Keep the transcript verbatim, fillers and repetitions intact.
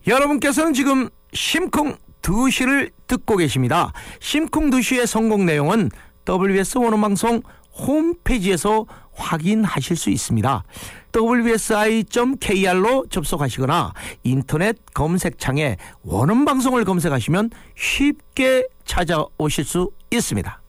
여러분께서는 지금 심쿵 두 시를 듣고 계십니다. 심쿵 두 시의 성공 내용은 더블유비에스 원어방송 홈페이지에서 확인하실 수 있습니다. 더블유에스아이 닷 케이알로 접속하시거나 인터넷 검색창에 원어방송을 검색하시면 쉽게 찾아오실 수 있습니다.